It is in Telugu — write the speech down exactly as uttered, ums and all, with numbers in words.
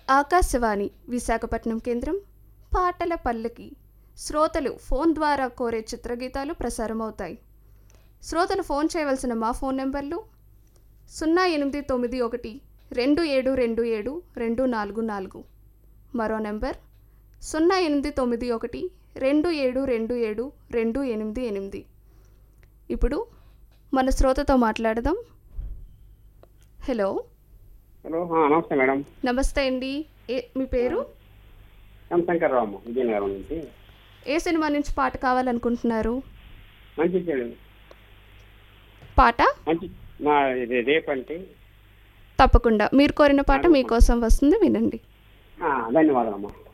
ఆకాశవాణి విశాఖపట్నం కేంద్రం పాటల పల్లకి. శ్రోతలు ఫోన్ ద్వారా కోరే చిత్రగీతాలు ప్రసారమవుతాయి. శ్రోతలు ఫోన్ చేయవలసిన మా ఫోన్ నెంబర్లు సున్నా ఎనిమిది తొమ్మిది ఒకటి రెండు ఏడు రెండు ఏడు రెండు నాలుగు నాలుగు, మరో నెంబర్ సున్నా ఎనిమిది తొమ్మిది ఒకటి రెండు ఏడు రెండు ఏడు రెండు ఎనిమిది ఎనిమిది. ఇప్పుడు మన శ్రోతతో మాట్లాడదాం. హలో హలో నమస్తే మేడం. నమస్తే అండి. ఏ మీ పేరు? ఎం శంకర్రావు, విజయనగరం నుంచి. ఏ సినిమా నుంచి పాట కావాలనుకుంటున్నారు? మంచి చెడు పాట మంచి మా ఇది రేపంటే తప్పకుండా మీరు కోరిన పాట మీకోసం వస్తుంది, వినండి. ధన్యవాదాలమ్మా.